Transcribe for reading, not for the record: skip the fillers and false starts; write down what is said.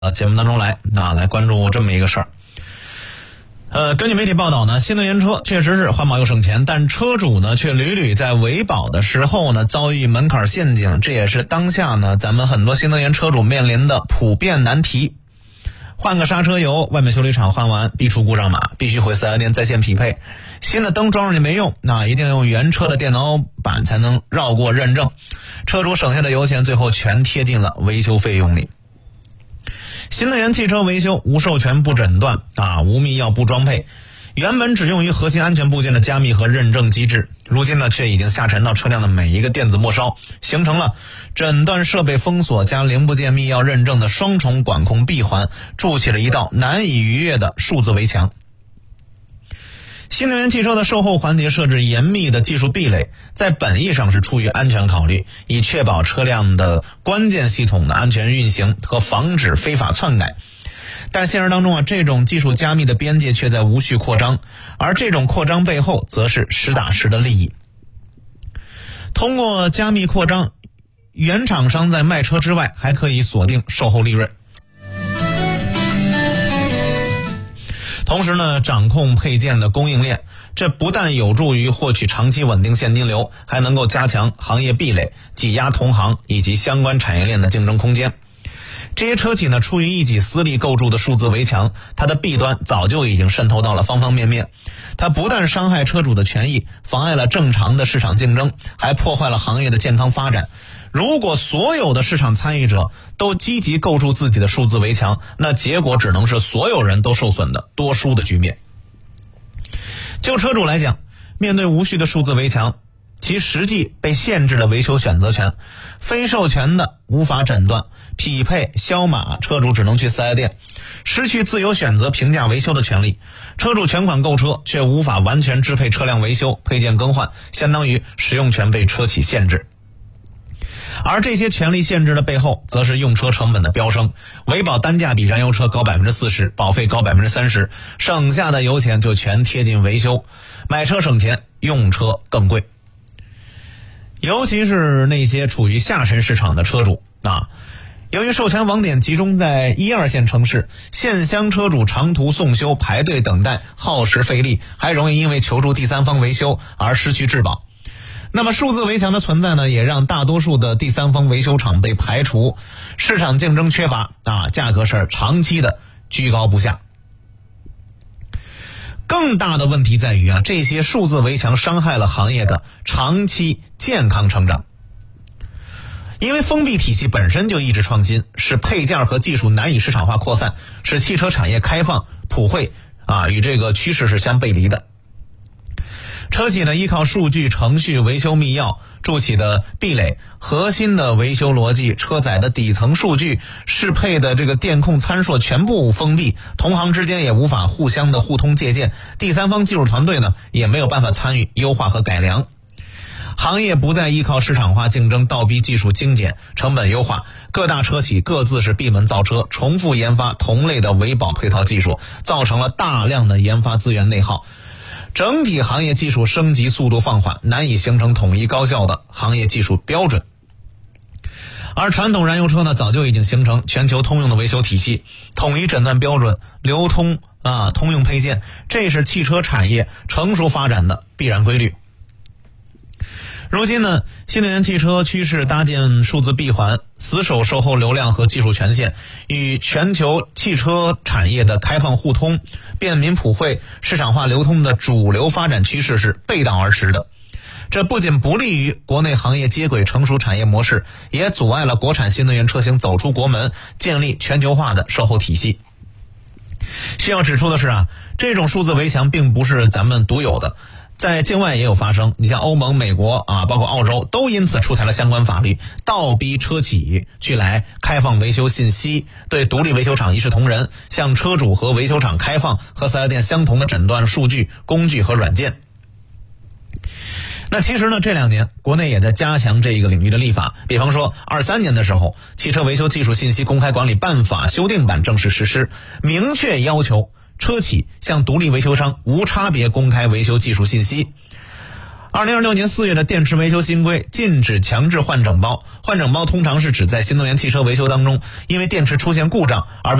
节目当中来关注这么一个事儿。根据媒体报道呢，新能源车确实是环保又省钱，但车主呢却屡屡在维保的时候呢遭遇门槛陷阱，这也是当下呢咱们很多新能源车主面临的普遍难题。换个刹车油，外面修理厂换完必出故障码，必须回4S店在线匹配。新的灯装上去没用，一定用原车的电脑版才能绕过认证。车主省下的油钱最后全贴进了维修费用里。新能源汽车维修无授权不诊断无密钥不装配，原本只用于核心安全部件的加密和认证机制，如今呢却已经下沉到车辆的每一个电子末梢，形成了诊断设备封锁加零部件密钥认证的双重管控闭环，筑起了一道难以逾越的数字围墙。新能源汽车的售后环节设置严密的技术壁垒，在本意上是出于安全考虑，以确保车辆的关键系统的安全运行和防止非法篡改。但现实当中这种技术加密的边界却在无序扩张，而这种扩张背后则是实打实的利益。通过加密扩张，原厂商在卖车之外还可以锁定售后利润，同时呢掌控配件的供应链，这不但有助于获取长期稳定现金流，还能够加强行业壁垒，挤压同行以及相关产业链的竞争空间。这些车企呢出于一己私利构筑的数字围墙，它的弊端早就已经渗透到了方方面面。它不但伤害车主的权益，妨碍了正常的市场竞争，还破坏了行业的健康发展。如果所有的市场参与者都积极构筑自己的数字围墙，那结果只能是所有人都受损的多输的局面。就车主来讲，面对无序的数字围墙，其实际被限制了维修选择权，非授权的无法诊断、匹配、销码，车主只能去4S店，失去自由选择评价维修的权利。车主全款购车却无法完全支配车辆维修、配件更换，相当于使用权被车企限制。而这些权利限制的背后，则是用车成本的飙升，维保单价比燃油车高 40%， 保费高 30%， 省下的油钱就全贴进维修，买车省钱，用车更贵。尤其是那些处于下沉市场的车主由于授权网点集中在1、2线城市，县乡车主长途送修排队等待，耗时费力，还容易因为求助第三方维修而失去质保。那么数字围墙的存在呢，也让大多数的第三方维修厂被排除，市场竞争缺乏价格是长期的居高不下。更大的问题在于这些数字围墙伤害了行业的长期健康成长。因为封闭体系本身就抑制创新，使配件和技术难以市场化扩散，使汽车产业开放普惠与这个趋势是相背离的。车企呢依靠数据、程序、维修密钥筑起的壁垒，核心的维修逻辑、车载的底层数据、适配的这个电控参数全部封闭，同行之间也无法互相的互通借鉴，第三方技术团队呢也没有办法参与优化和改良。行业不再依靠市场化竞争倒逼技术精简、成本优化，各大车企各自是闭门造车，重复研发同类的维保配套技术，造成了大量的研发资源内耗。整体行业技术升级速度放缓，难以形成统一高效的行业技术标准。而传统燃油车呢，早就已经形成全球通用的维修体系，统一诊断标准，流通通用配件，这是汽车产业成熟发展的必然规律。如今呢，新能源汽车趋势搭建数字闭环，死守售后流量和技术权限，与全球汽车产业的开放互通、便民普惠、市场化流通的主流发展趋势是背道而驰的。这不仅不利于国内行业接轨成熟产业模式，也阻碍了国产新能源车型走出国门，建立全球化的售后体系。需要指出的是这种数字围墙并不是咱们独有的，在境外也有发生，你像欧盟、美国包括澳洲，都因此出台了相关法律，倒逼车企去来开放维修信息，对独立维修厂一视同仁，向车主和维修厂开放和4S店相同的诊断数据、工具和软件。那其实呢，这2年国内也在加强这一个领域的立法，比方说23年的时候，汽车维修技术信息公开管理办法修订版正式实施，明确要求车企向独立维修商无差别公开维修技术信息。 2026年4月的电池维修新规禁止强制换整包，换整包通常是指在新能源汽车维修当中，因为电池出现故障而